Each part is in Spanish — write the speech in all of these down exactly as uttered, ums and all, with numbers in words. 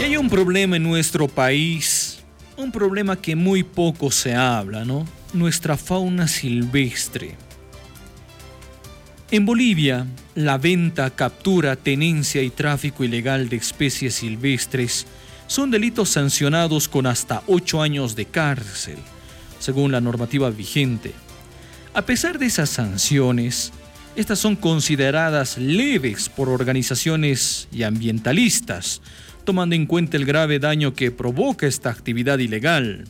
hay un problema en nuestro país, un problema que muy poco se habla, ¿no? Nuestra fauna silvestre. En Bolivia, la venta, captura, tenencia y tráfico ilegal de especies silvestres son delitos sancionados con hasta ocho años de cárcel, según la normativa vigente. A pesar de esas sanciones, estas son consideradas leves por organizaciones y ambientalistas, tomando en cuenta el grave daño que provoca esta actividad ilegal.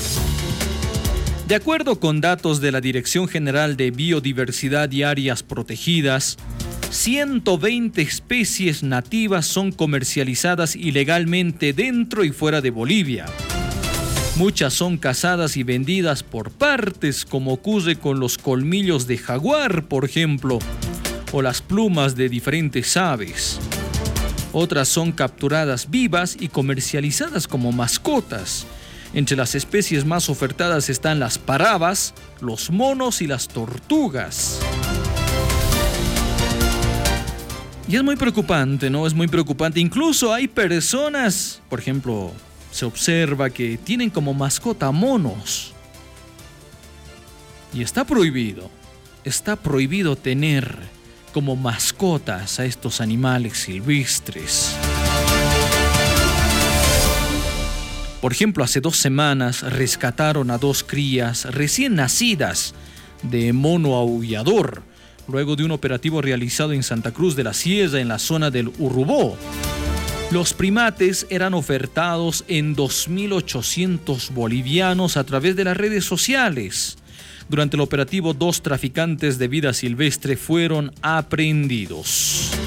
De acuerdo con datos de la Dirección General de Biodiversidad y Áreas Protegidas, ciento veinte especies nativas son comercializadas ilegalmente dentro y fuera de Bolivia. Muchas son cazadas y vendidas por partes, como ocurre con los colmillos de jaguar, por ejemplo, o las plumas de diferentes aves. Otras son capturadas vivas y comercializadas como mascotas. Entre las especies más ofertadas están las parabas, los monos y las tortugas. Y es muy preocupante, ¿no? Es muy preocupante. Incluso hay personas, por ejemplo, se observa que tienen como mascota monos. Y está prohibido, está prohibido tener como mascotas a estos animales silvestres. Por ejemplo, hace dos semanas rescataron a dos crías recién nacidas de mono aullador, luego de un operativo realizado en Santa Cruz de la Sierra, en la zona del Urrubó. Los primates eran ofertados en dos mil ochocientos bolivianos a través de las redes sociales. Durante el operativo, dos traficantes de vida silvestre fueron aprehendidos.